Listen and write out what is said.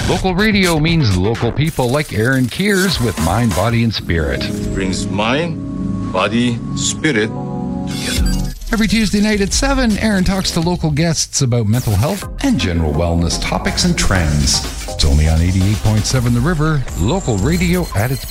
Local radio means local people like Aaron Keers with Mind, Body, and Spirit. Brings mind, body, spirit together. Every Tuesday night at 7, Aaron talks to local guests about mental health and general wellness topics and trends. It's only on 88.7 The River, local radio at its